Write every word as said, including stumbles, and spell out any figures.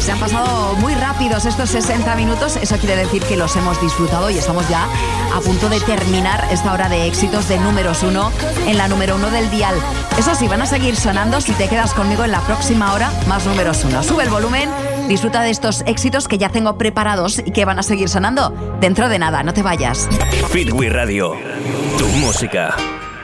Se han pasado muy rápidos estos sesenta minutos. Eso quiere decir que los hemos disfrutado y estamos ya a punto de terminar esta hora de éxitos de números uno en la número uno del dial. Eso sí, van a seguir sonando si te quedas conmigo en la próxima hora, más números uno. Sube el volumen, disfruta de estos éxitos que ya tengo preparados y que van a seguir sonando dentro de nada. No te vayas. Fitwi Radio, tu música.